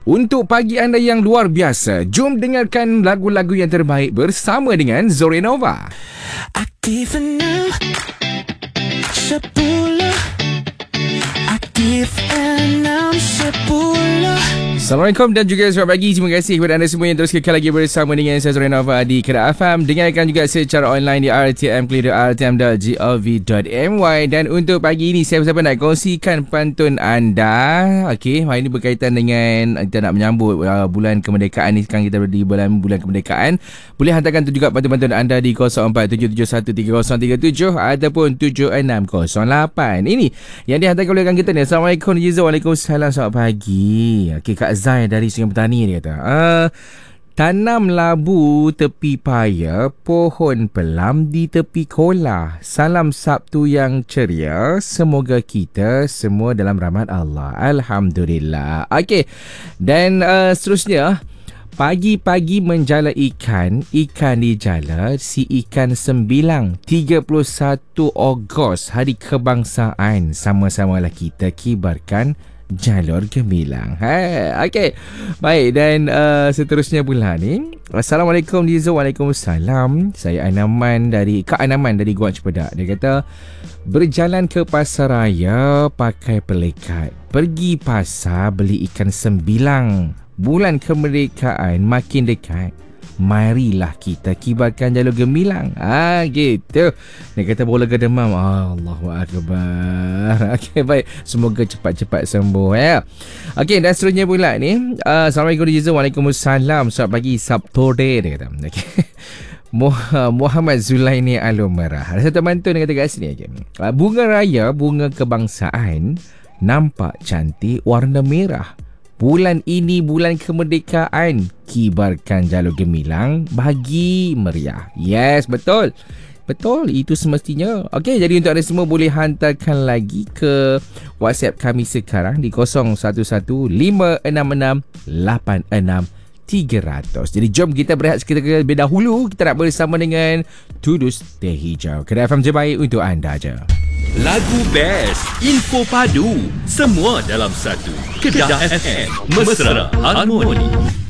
Untuk pagi anda yang luar biasa, jom dengarkan lagu-lagu yang terbaik bersama dengan Zorenova. Aktif 6 10 Aktif 6 10. Assalamualaikum dan juga selamat pagi. Terima kasih kepada anda semua yang terus kekal lagi bersama dengan saya Zorenova di Kedah FM. Dengarkan juga secara online di rtm.rtm.gov.my. Dan untuk pagi ini siapa-siapa nak kongsikan pantun anda. Okey, hari ini berkaitan dengan kita nak menyambut bulan kemerdekaan ni. Sekarang kita berada di bulan kemerdekaan. Boleh hantarkan tu juga pantun-pantun anda di 0477133037 ataupun 7608. Ini yang dihantarkan oleh rakan kita ni. Assalamualaikum Jizo. Waalaikumsalam. Selamat pagi. Okey, Kak Zai dari Sungai Petani dia kata, tanam labu tepi paya, pohon pelam di tepi kolah. Salam Sabtu yang ceria, semoga kita semua dalam rahmat Allah. Alhamdulillah. Okey, dan seterusnya, pagi-pagi menjala ikan, ikan dijala, si ikan sembilang. 31 Ogos, Hari Kebangsaan. Sama-samalah kita kibarkan jalur gemilang. Okey. Baik, dan seterusnya pula ni. Assalamualaikum Dizo. Waalaikumsalam. Saya Kak Anaman dari Guam Cepedak. Dia kata, berjalan ke pasar raya pakai pelekat. Pergi pasar beli ikan sembilang. Bulan kemerdekaan makin dekat. Marilah kita kibarkan jalur gemilang. Gitu. Dia kata bola ke demam. Allahu Akbar. Okey, baik. Semoga cepat-cepat sembuh ya. Okey, dan seterusnya pula ni. Assalamualaikum Jizo. Waalaikumsalam. Selamat pagi Sabtu dia kata. Okey. Muhammad Zulaini Alumrah. Ada satu mantun yang kata kat sini. Okay. Bunga raya, bunga kebangsaan, nampak cantik warna merah. Bulan ini bulan kemerdekaan, kibarkan jalur gemilang bagi meriah. Yes, betul. Betul, itu semestinya. Okey, jadi untuk anda semua boleh hantarkan lagi ke WhatsApp kami sekarang di 01156686300. Jadi jom kita berehat sekitar lebih dahulu. Kita nak bersama dengan Tudus Teh Hijau. Kedah FM terbaik untuk anda je. Lagu best, info padu, semua dalam satu. Kedah FM, mesra harmoni.